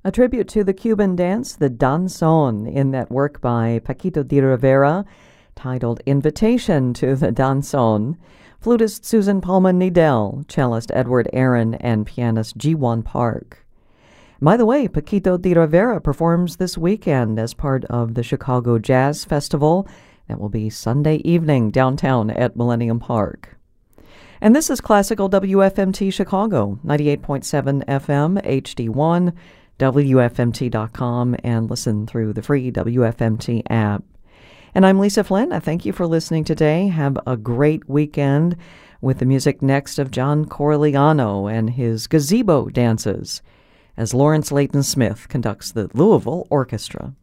A tribute to the Cuban dance, the danzón, in that work by Paquito de Rivera, titled Invitation to the Danzón. Flutist Susan Palma-Nidell, cellist Edward Aaron, and pianist Ji-Won Park. By the way, Paquito de Rivera performs this weekend as part of the Chicago Jazz Festival. That will be Sunday evening downtown at Millennium Park. And this is Classical WFMT Chicago, 98.7 FM, HD1, WFMT.com, and listen through the free WFMT app. And I'm Lisa Flynn. I thank you for listening today. Have a great weekend with the music next of John Corigliano and his gazebo dances as Lawrence Layton Smith conducts the Louisville Orchestra.